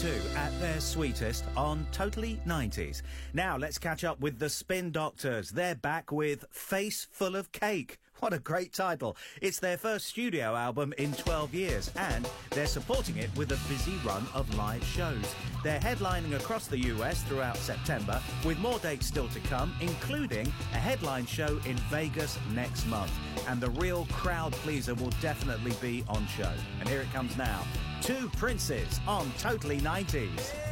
U2 at their sweetest on Totally 90s. Now let's catch up with the Spin Doctors. They're back with Face Full of Cake. What a great title. It's their first studio album in 12 years and they're supporting it with a busy run of live shows. They're headlining across the US throughout September with more dates still to come, including a headline show in Vegas next month. And the real crowd pleaser will definitely be on show. And here it comes now. Two Princes on Totally 90s.